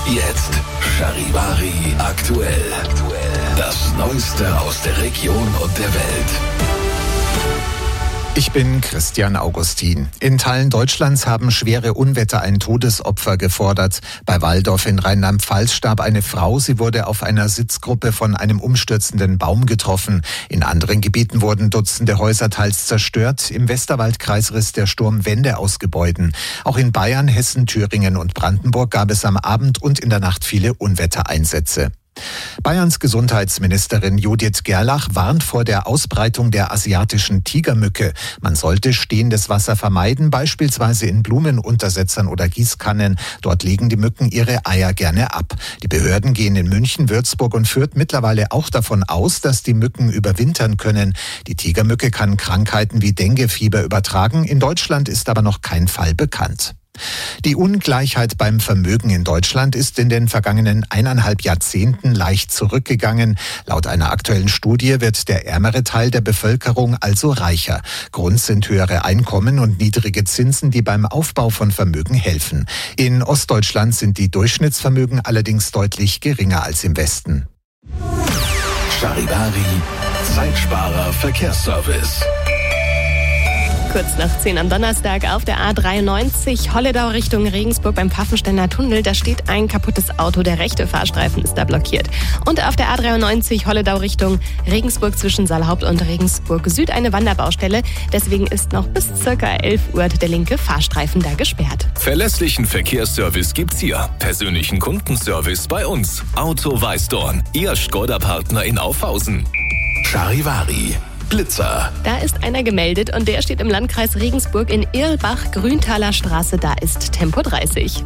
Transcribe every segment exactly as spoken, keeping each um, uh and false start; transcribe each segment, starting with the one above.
Jetzt Charivari aktuell. Das Neueste aus der Region und der Welt. Ich bin Christian Augustin. In Teilen Deutschlands haben schwere Unwetter ein Todesopfer gefordert. Bei Walldorf in Rheinland-Pfalz starb eine Frau. Sie wurde auf einer Sitzgruppe von einem umstürzenden Baum getroffen. In anderen Gebieten wurden Dutzende Häuser teils zerstört. Im Westerwaldkreis riss der Sturm Wände aus Gebäuden. Auch in Bayern, Hessen, Thüringen und Brandenburg gab es am Abend und in der Nacht viele Unwettereinsätze. Bayerns Gesundheitsministerin Judith Gerlach warnt vor der Ausbreitung der asiatischen Tigermücke. Man sollte stehendes Wasser vermeiden, beispielsweise in Blumenuntersetzern oder Gießkannen. Dort legen die Mücken ihre Eier gerne ab. Die Behörden gehen in München, Würzburg und Fürth mittlerweile auch davon aus, dass die Mücken überwintern können. Die Tigermücke kann Krankheiten wie Denguefieber übertragen. In Deutschland ist aber noch kein Fall bekannt. Die Ungleichheit beim Vermögen in Deutschland ist in den vergangenen eineinhalb Jahrzehnten leicht zurückgegangen. Laut einer aktuellen Studie wird der ärmere Teil der Bevölkerung also reicher. Grund sind höhere Einkommen und niedrige Zinsen, die beim Aufbau von Vermögen helfen. In Ostdeutschland sind die Durchschnittsvermögen allerdings deutlich geringer als im Westen. Charivari, Zeitsparer Verkehrsservice. Kurz nach zehn am Donnerstag auf der A dreiundneunzig Holledau Richtung Regensburg beim Pfaffensteiner Tunnel. Da steht ein kaputtes Auto, der rechte Fahrstreifen ist da blockiert. Und auf der A dreiundneunzig Holledau Richtung Regensburg zwischen Saalhaupt und Regensburg Süd eine Wanderbaustelle. Deswegen ist noch bis circa elf Uhr der linke Fahrstreifen da gesperrt. Verlässlichen Verkehrsservice gibt's hier. Persönlichen Kundenservice bei uns. Auto Weißdorn, Ihr Skoda-Partner in Aufhausen. Charivari. Blitzer. Da ist einer gemeldet und der steht im Landkreis Regensburg in Irlbach, Grüntaler Straße. Da ist Tempo dreißig.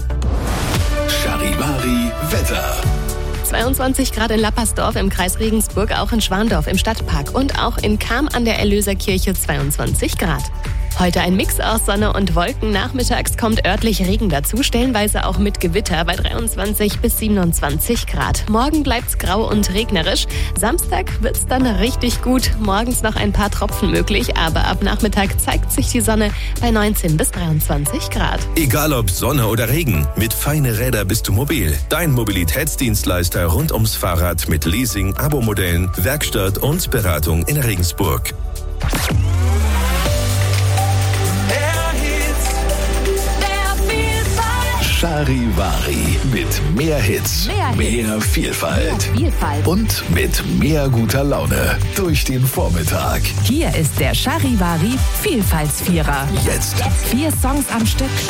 Charivari Wetter. zweiundzwanzig Grad in Lappersdorf im Kreis Regensburg, auch in Schwandorf im Stadtpark und auch in Cham an der Erlöserkirche zweiundzwanzig Grad. Heute ein Mix aus Sonne und Wolken. Nachmittags kommt örtlich Regen dazu, stellenweise auch mit Gewitter bei dreiundzwanzig bis siebenundzwanzig Grad. Morgen bleibt's grau und regnerisch. Samstag wird's dann richtig gut. Morgens noch ein paar Tropfen möglich, aber ab Nachmittag zeigt sich die Sonne bei neunzehn bis dreiundzwanzig Grad. Egal ob Sonne oder Regen, mit Feine Räder bist du mobil. Dein Mobilitätsdienstleister rund ums Fahrrad mit Leasing, Abo-Modellen, Werkstatt und Beratung in Regensburg. Charivari mit mehr Hits, mehr, mehr Hits. Vielfalt. mehr Vielfalt und mit mehr guter Laune durch den Vormittag. Hier ist der Charivari Vielfaltsvierer. Jetzt vier Songs am Stück.